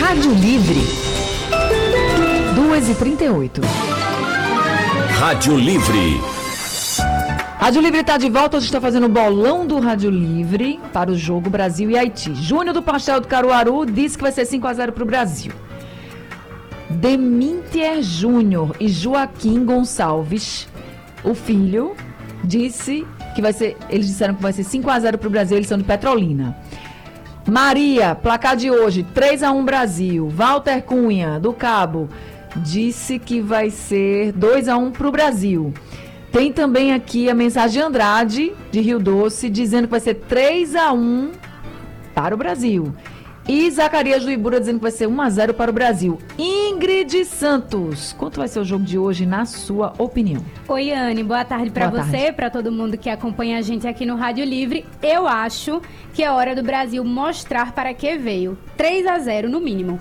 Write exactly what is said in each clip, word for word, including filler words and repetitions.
Rádio Livre. duas e trinta e oito. Rádio Livre. Rádio Livre está de volta. Hoje está fazendo o bolão do Rádio Livre para o jogo Brasil e Haiti. Júnior do Pastel do Caruaru disse que vai ser cinco a zero para o Brasil. Deminter Júnior e Joaquim Gonçalves, o filho, disse que vai ser. Eles disseram que vai ser cinco a zero para o Brasil. Eles são de Petrolina. Maria, placar de hoje, três a um Brasil. Walter Cunha, do Cabo, disse que vai ser dois a um para o Brasil. Tem também aqui a mensagem de Andrade, de Rio Doce, dizendo que vai ser três a um para o Brasil. E Zacarias do Ibura dizendo que vai ser um a zero para o Brasil. Ingrid Santos, quanto vai ser o jogo de hoje, na sua opinião? Oi, Anne, boa tarde para você, para todo mundo que acompanha a gente aqui no Rádio Livre. Eu acho que é hora do Brasil mostrar para que veio. três a zero no mínimo.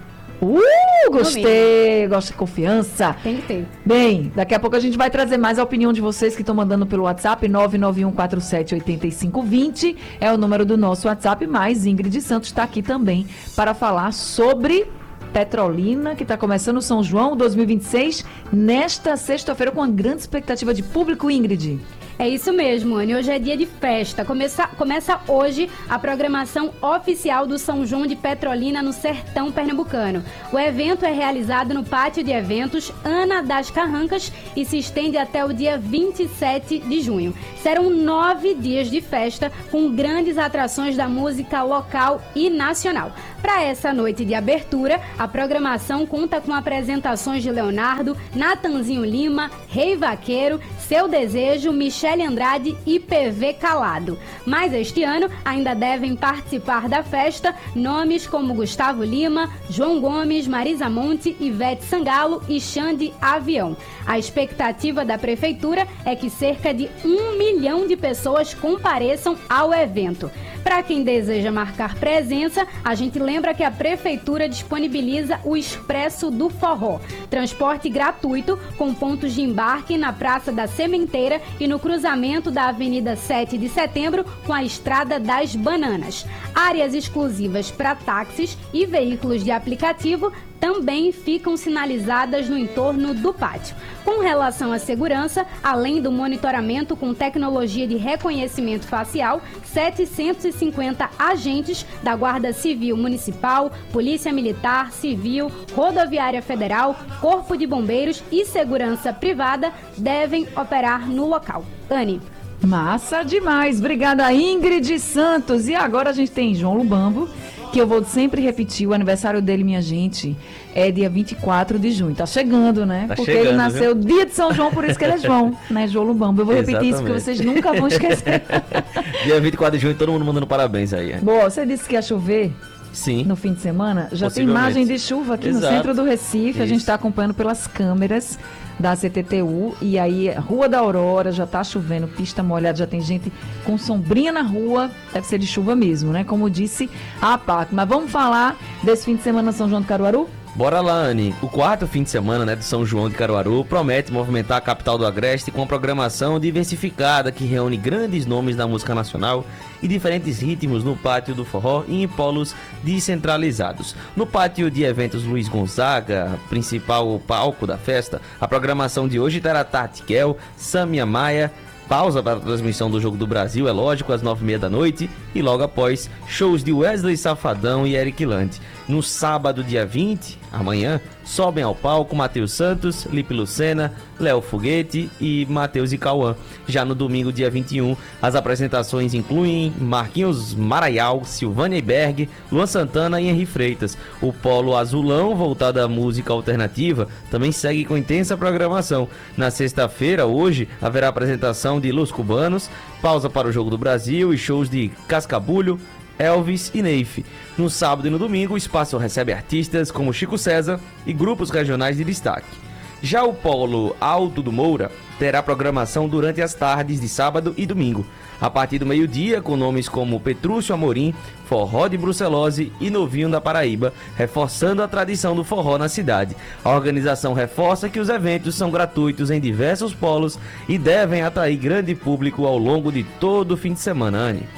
Uh, gostei, gosto de confiança. Tem que ter. Bem, daqui a pouco a gente vai trazer mais a opinião de vocês que estão mandando pelo WhatsApp. Nove nove um quatro sete oito cinco dois zero é o número do nosso WhatsApp, mas Ingrid Santos está aqui também para falar sobre Petrolina, que está começando o São João dois mil e vinte e seis nesta sexta-feira com uma grande expectativa de público, Ingrid. É isso mesmo, Anny. Hoje é dia de festa. Começa, começa hoje a programação oficial do São João de Petrolina no Sertão Pernambucano. O evento é realizado no Pátio de Eventos Ana das Carrancas e se estende até o dia vinte e sete de junho. Serão nove dias de festa com grandes atrações da música local e nacional. Para essa noite de abertura, a programação conta com apresentações de Leonardo, Natanzinho Lima, Rei Vaqueiro, Seu Desejo, Michele Andrade e P V Calado. Mas este ano ainda devem participar da festa nomes como Gustavo Lima, João Gomes, Marisa Monte, Ivete Sangalo e Xande Avião. A expectativa da Prefeitura é que cerca de um milhão de pessoas compareçam ao evento. Para quem deseja marcar presença, a gente lembra que a Prefeitura disponibiliza o Expresso do Forró, transporte gratuito com pontos de embarque na Praça da Sementeira e no cruzamento da Avenida sete de Setembro com a Estrada das Bananas. Áreas exclusivas para táxis e veículos de aplicativo também ficam sinalizadas no entorno do pátio. Com relação à segurança, além do monitoramento com tecnologia de reconhecimento facial, setecentos e cinquenta agentes da Guarda Civil Municipal, Polícia Militar, Civil, Rodoviária Federal, Corpo de Bombeiros e Segurança Privada devem operar no local. Anny. Massa demais. Obrigada, Ingrid Santos. E agora a gente tem João Lubambo, que eu vou sempre repetir, o aniversário dele, minha gente, é dia vinte e quatro de junho. Tá chegando, né? Tá porque chegando, ele nasceu viu? dia de São João, por isso que ele é João, né? João Lubambo. Eu vou repetir Exatamente. isso, porque vocês nunca vão esquecer. Dia vinte e quatro de junho, todo mundo mandando parabéns aí. É? Boa, você disse que ia chover Sim. no fim de semana. Já tem Possivelmente. imagem de chuva aqui Exato. no centro do Recife. Isso. A gente está acompanhando pelas câmeras da C T T U. E aí, Rua da Aurora, já tá chovendo, pista molhada, já tem gente com sombrinha na rua. Deve ser de chuva mesmo, né? Como disse a Pac. Mas vamos falar desse fim de semana na São João do Caruaru? Bora lá, Anny. O quarto fim de semana, né, do São João de Caruaru promete movimentar a capital do Agreste com uma programação diversificada que reúne grandes nomes da música nacional e diferentes ritmos no pátio do forró e em polos descentralizados. No pátio de eventos Luiz Gonzaga, principal palco da festa, a programação de hoje terá Tati Kel, Samia Maia, pausa para a transmissão do Jogo do Brasil, é lógico, às nove e meia da noite, e logo após, shows de Wesley Safadão e Eric Lante. No sábado, dia vinte, amanhã, sobem ao palco Matheus Santos, Lipe Lucena, Léo Foguete e Matheus e Cauã. Já no domingo, dia vinte e um, as apresentações incluem Marquinhos Maraial, Silvânia Iberg, Luan Santana e Henri Freitas. O polo azulão, voltado à música alternativa, também segue com intensa programação. Na sexta-feira, hoje, haverá apresentação de Los Cubanos, pausa para o Jogo do Brasil e shows de Cascabulho, Elvis e Neif. No sábado e no domingo, o espaço recebe artistas como Chico César e grupos regionais de destaque. Já o polo Alto do Moura terá programação durante as tardes de sábado e domingo, a partir do meio-dia, com nomes como Petrúcio Amorim, Forró de Brucelose e Novinho da Paraíba, reforçando a tradição do forró na cidade. A organização reforça que os eventos são gratuitos em diversos polos e devem atrair grande público ao longo de todo o fim de semana, Anny.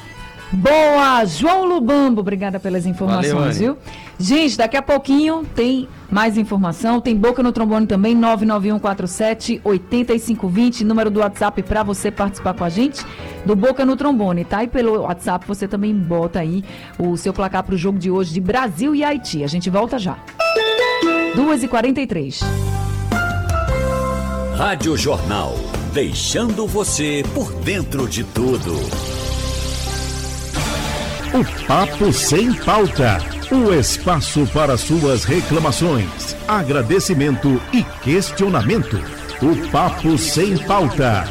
Boa, João Lubambo, obrigada pelas informações, Valeu, viu? Gente, daqui a pouquinho tem mais informação, tem Boca no Trombone também, nove nove um quatro sete oito cinco dois zero, número do WhatsApp para você participar com a gente do Boca no Trombone, tá? E pelo WhatsApp você também bota aí o seu placar para o jogo de hoje de Brasil e Haiti. A gente volta já. duas e quarenta e três. Rádio Jornal, deixando você por dentro de tudo. O Papo Sem Pauta. O espaço para suas reclamações, agradecimento e questionamento. O Papo Sem Pauta.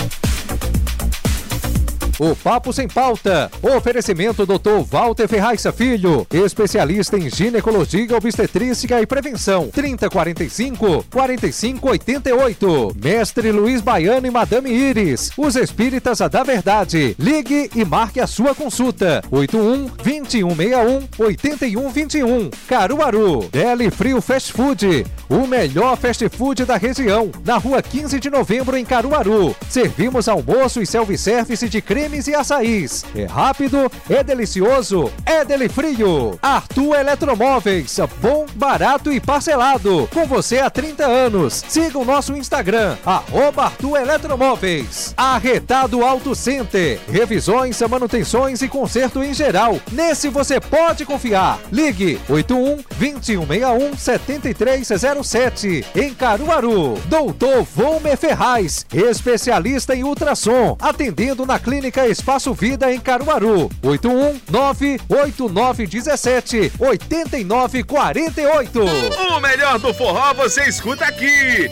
O Papo Sem Pauta. Oferecimento doutor Walter Ferraz Filho, especialista em ginecologia, obstetrícia e prevenção. trinta, quarenta e cinco, quarenta e cinco, oitenta e oito. Mestre Luiz Baiano e Madame Iris, os espíritas da verdade. Ligue e marque a sua consulta. oito um, vinte e um sessenta e um, oitenta e um vinte e um. Caruaru. Deli Frio Fast Food, o melhor fast food da região. Na rua quinze de novembro, em Caruaru. Servimos almoço e self-service de creme e açaís. É rápido, é delicioso, é Deli Frio. Arthur Eletromóveis, bom, barato e parcelado. Com você há trinta anos. Siga o nosso Instagram, arroba Arthur Eletromóveis. Arretado Auto Center, revisões, manutenções e conserto em geral. Nesse você pode confiar. Ligue oito um, vinte e um sessenta e um, setenta e três zero sete. Em Caruaru. Doutor Volmer Ferraz, especialista em ultrassom, atendendo na clínica Espaço Vida em Caruaru. oito um nove oito nove um sete oito nove quatro oito. O melhor do forró você escuta aqui.